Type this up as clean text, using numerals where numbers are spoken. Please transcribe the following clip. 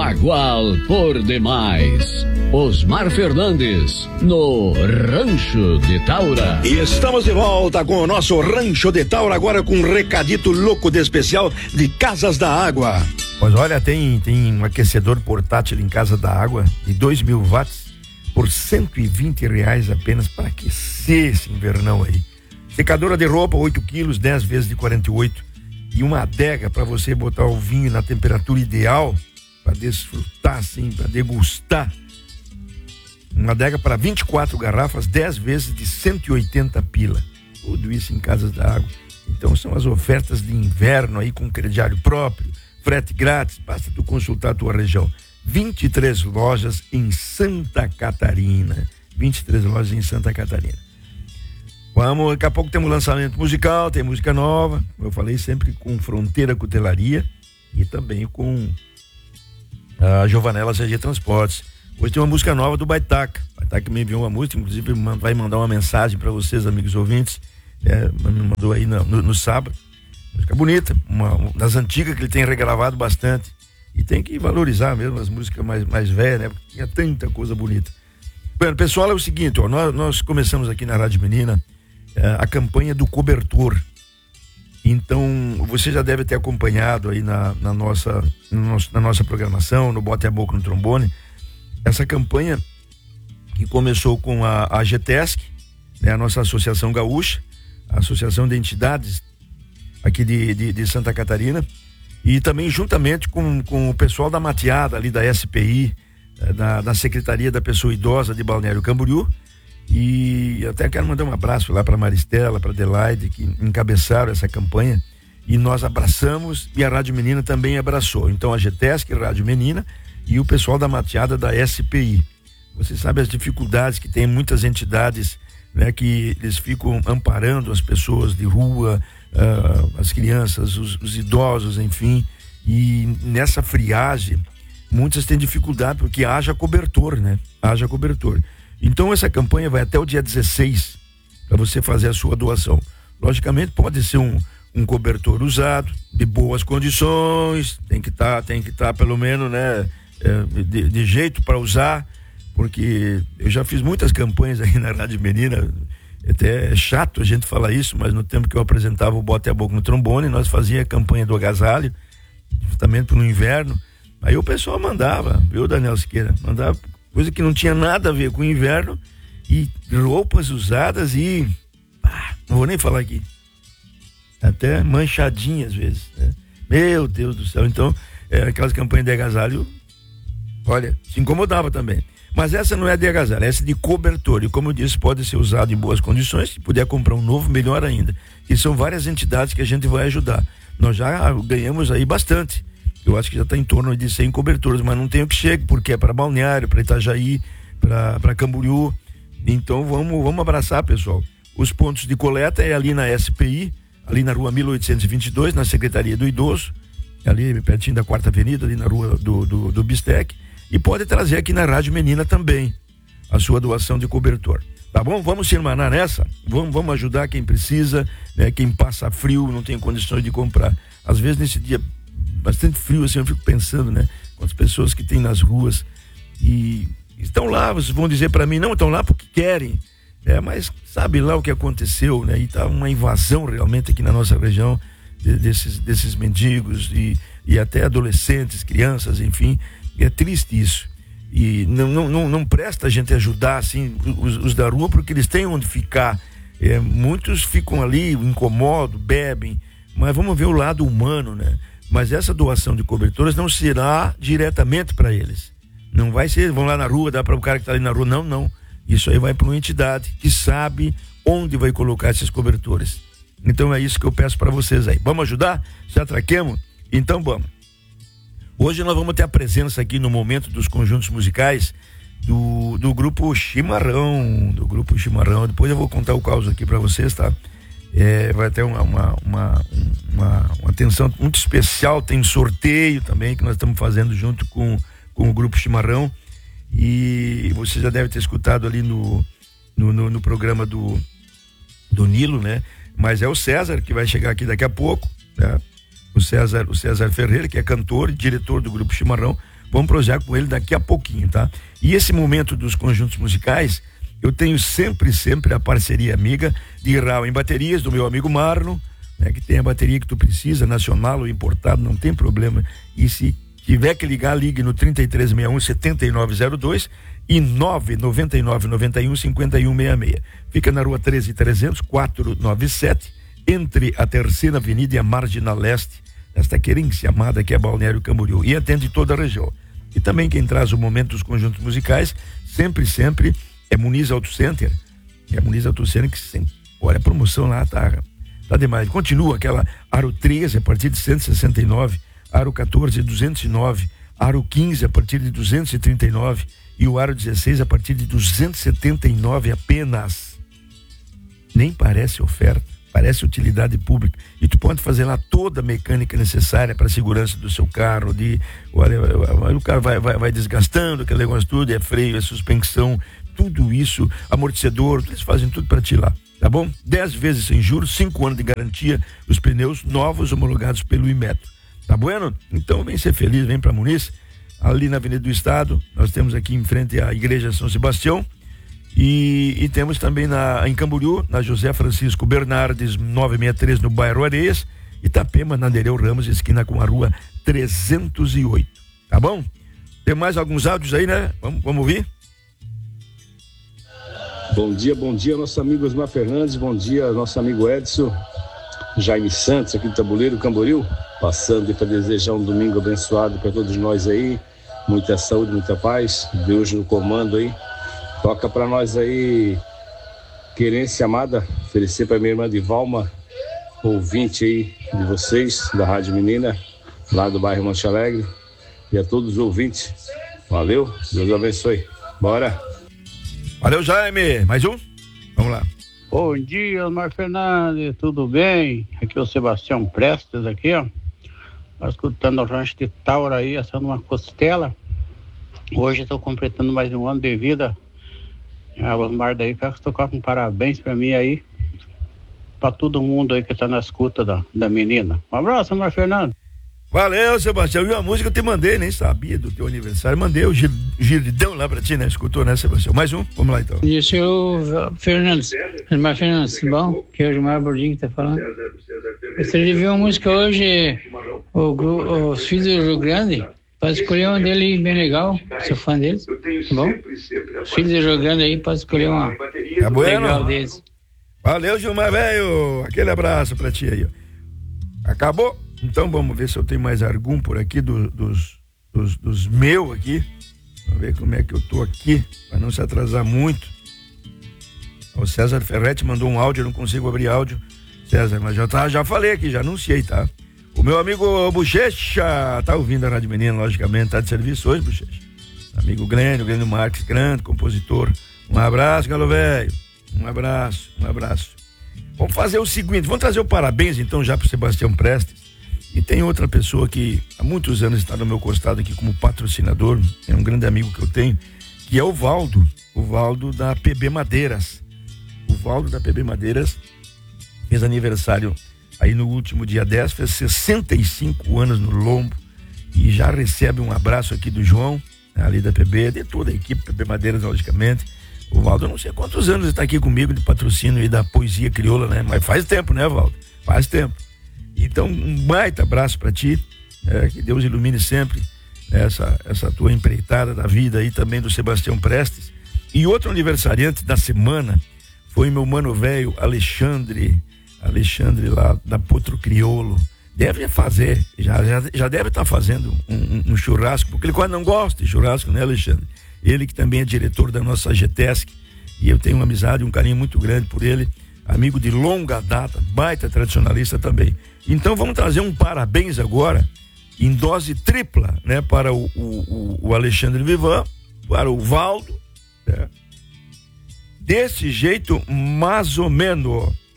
Bagual por demais. Osmar Fernandes, no Rancho de Taura. E estamos de volta com o nosso Rancho de Taura, agora com um recadito louco de especial de Casas da Água. Pois olha, tem um aquecedor portátil em Casa da Água de 2.000 watts por R$120 apenas para aquecer esse invernão aí. Secadora de roupa 8 quilos, 10 vezes de 48, e uma adega para você botar o vinho na temperatura ideal para desfrutar, assim, para degustar. Uma adega para 24 garrafas, 10 vezes de 180 pila. Tudo isso em Casas da Água. Então são as ofertas de inverno aí com crediário próprio, frete grátis, basta tu consultar a tua região. 23 lojas em Santa Catarina. 23 lojas em Santa Catarina. Vamos, daqui a pouco temos lançamento musical, tem música nova. Eu falei sempre com Fronteira Cutelaria e também com a Giovanella CG Transportes. Hoje tem uma música nova do Baitaca. Baitaca me enviou uma música, inclusive vai mandar uma mensagem para vocês, amigos ouvintes. Me mandou aí no sábado. Música bonita, uma das antigas que ele tem regravado bastante. E tem que valorizar mesmo as músicas mais velhas, né? Porque tinha tanta coisa bonita. Bueno, pessoal, é o seguinte, ó, nós começamos aqui na Rádio Menina a campanha do cobertor. Então, você já deve ter acompanhado aí na nossa programação, no Bote a Boca no Trombone, essa campanha que começou com a GTESC, né, a nossa Associação Gaúcha, a Associação de Entidades aqui de Santa Catarina, e também juntamente com o pessoal da Mateada ali da SPI, da Secretaria da Pessoa Idosa de Balneário Camboriú. E até quero mandar um abraço lá para Maristela, para Adelaide, que encabeçaram essa campanha, e nós abraçamos, e a Rádio Menina também abraçou. Então a GTESC, Rádio Menina, e o pessoal da Mateada da SPI. Você sabe as dificuldades que tem muitas entidades, né, que eles ficam amparando as pessoas de rua, as crianças, os idosos, enfim, e nessa friagem muitas têm dificuldade porque haja cobertor, né? Haja cobertor. Então essa campanha vai até o dia 16 para você fazer a sua doação. Logicamente pode ser um cobertor usado, de boas condições, tem que estar pelo menos, né, de jeito para usar, porque eu já fiz muitas campanhas aí na Rádio Menina. Até é chato a gente falar isso, mas no tempo que eu apresentava o Bote a Boca no Trombone, nós fazia a campanha do agasalho, justamente no inverno. Aí o pessoal mandava, viu, Daniel Siqueira? Mandava coisa que não tinha nada a ver com o inverno, e roupas usadas e não vou nem falar aqui, até manchadinhas às vezes, né? Meu Deus do céu. Então aquelas campanhas de agasalho, olha, se incomodava também. Mas essa não é de agasalho, essa é de cobertor, e como eu disse, pode ser usado em boas condições. Se puder comprar um novo, melhor ainda. E são várias entidades que a gente vai ajudar. Nós já ganhamos aí bastante. Eu acho que já está em torno de 100 cobertores, mas não tem o que chegue, porque é para Balneário, para Itajaí, para Camboriú. Então vamos abraçar, pessoal. Os pontos de coleta é ali na SPI, ali na rua 1822, na Secretaria do Idoso, ali pertinho da 4ª Avenida, ali na rua do Bistec. E pode trazer aqui na Rádio Menina também a sua doação de cobertor. Tá bom? Vamos se irmanar nessa? Vamos ajudar quem precisa, né? Quem passa frio, não tem condições de comprar. Às vezes nesse dia bastante frio, assim, eu fico pensando, né? Quantas pessoas que tem nas ruas e estão lá, vocês vão dizer para mim, não, estão lá porque querem, mas sabe lá o que aconteceu, né? E tá uma invasão realmente aqui na nossa região desses mendigos e até adolescentes, crianças, enfim. É triste isso. E não presta a gente ajudar assim os da rua, porque eles têm onde ficar. Muitos ficam ali, incomodam, bebem, mas vamos ver o lado humano, né? Mas essa doação de cobertores não será diretamente para eles. Não vai ser, vão lá na rua, dá para o cara que está ali na rua. Não. Isso aí vai para uma entidade que sabe onde vai colocar esses cobertores. Então é isso que eu peço para vocês aí. Vamos ajudar? Já traquemos? Então vamos. Hoje nós vamos ter a presença aqui no momento dos conjuntos musicais do grupo Chimarrão. Depois eu vou contar o caos aqui para vocês, tá? Vai ter uma atenção muito especial. Tem sorteio também que nós estamos fazendo junto com o grupo Chimarrão. E você já deve ter escutado ali no programa do Nilo, né? Mas é o César que vai chegar aqui daqui a pouco, tá? O César Ferreira, que é cantor e diretor do grupo Chimarrão. Vamos prosear com ele daqui a pouquinho, tá? E esse momento dos conjuntos musicais, eu tenho sempre a parceria amiga de Raul em baterias, do meu amigo Marlon, né, que tem a bateria que tu precisa, nacional ou importado, não tem problema. E se tiver que ligar, ligue no 3361-7902 e 99991-5166. Fica na rua 13300, 497, entre a Terceira Avenida e a Marginal Leste, esta querência amada que é Balneário Camboriú, e atende toda a região. E também quem traz o momento dos conjuntos musicais, sempre é Muniz Auto Center. É Muniz Auto Center que sempre, olha, a promoção lá tá demais. Continua aquela Aro 13 a partir de 169, Aro 14 209, Aro 15 a partir de 239 e o Aro 16 a partir de 279 apenas. Nem parece oferta, parece utilidade pública. E tu pode fazer lá toda a mecânica necessária para a segurança do seu carro. Olha, o carro vai desgastando, aquele negócio tudo, é freio, é suspensão, tudo isso, amortecedor, eles fazem tudo para ti lá, tá bom? 10 vezes sem juros, 5 anos de garantia, os pneus novos homologados pelo Inmetro, tá bueno? Então vem ser feliz, vem para Muniz, ali na Avenida do Estado, nós temos aqui em frente à Igreja São Sebastião, e temos também em Camboriú, na José Francisco Bernardes 963, no bairro Areias, Itapema, na Nereu Ramos, esquina com a rua 308, tá bom? Tem mais alguns áudios aí, né? Vamos ouvir? Bom dia, nosso amigo Osmar Fernandes, bom dia, nosso amigo Edson, Jaime Santos, aqui do Tabuleiro Camboriú, passando para desejar um domingo abençoado para todos nós aí, muita saúde, muita paz, Deus no comando aí. Toca para nós aí, Querência Amada, oferecer para minha irmã Divalma, ouvinte aí de vocês, da Rádio Menina, lá do bairro Monte Alegre, e a todos os ouvintes. Valeu, Deus abençoe. Bora! Valeu, Jaime. Mais um? Vamos lá. Bom dia, Osmar Fernandes, tudo bem? Aqui é o Sebastião Prestes aqui, ó. Tá escutando o Rancho de Taura aí, assando uma costela. Hoje estou completando mais um ano de vida. A Osmar daí quer tocar com parabéns pra mim aí, pra todo mundo aí que tá na escuta da menina. Um abraço, Osmar Fernandes. Valeu, Sebastião. E a música eu te mandei, nem sabia do teu aniversário. Mandei o giridão lá pra ti, né? Escutou, né, Sebastião? Mais um? Vamos lá, então. E o senhor Fernandes, Osmar Fernandes, bom? Que é o Gilmar Bordinho que tá falando. Gostaria de ver uma música hoje, os Filhos do Rio Grande. Pode escolher uma dele bem legal, sou fã deles, tá bom? Os Filhos do Rio Grande aí, pode escolher uma legal deles. Valeu, Gilmar, velho. Aquele abraço pra ti aí, ó. Acabou? Então vamos ver se eu tenho mais algum por aqui dos meus aqui. Vamos ver como é que eu tô aqui, para não se atrasar muito. O César Ferretti mandou um áudio, eu não consigo abrir áudio, César, mas já falei aqui, já anunciei, tá? O meu amigo Bochecha tá ouvindo a Rádio Menina, logicamente, tá de serviço hoje, Bochecha. Amigo Glênio Marques, grande compositor. Um abraço, galo velho. Um abraço. Vamos fazer o seguinte, vamos trazer o parabéns então já pro Sebastião Prestes. E tem outra pessoa que há muitos anos está no meu costado aqui como patrocinador, é um grande amigo que eu tenho, que é o Valdo da PB Madeiras. O Valdo da PB Madeiras fez aniversário aí no último dia 10, fez 65 anos no lombo e já recebe um abraço aqui do João, ali da PB, de toda a equipe PB Madeiras, logicamente. O Valdo, eu não sei quantos anos está aqui comigo de patrocínio aí da poesia crioula, né? Mas faz tempo, né, Valdo? Faz tempo. Então, um baita abraço para ti, que Deus ilumine sempre essa tua empreitada da vida aí também do Sebastião Prestes. E outro aniversariante da semana foi meu mano velho Alexandre lá da Potro Crioulo. Deve fazer, já deve estar fazendo um churrasco, porque ele quase não gosta de churrasco, né, Alexandre? Ele que também é diretor da nossa GTESC, e eu tenho uma amizade, um carinho muito grande por ele, amigo de longa data, baita tradicionalista também. Então vamos trazer um parabéns agora, em dose tripla, né, para o Alexandre Vivan, para o Valdo, né? Desse jeito, mais ou menos.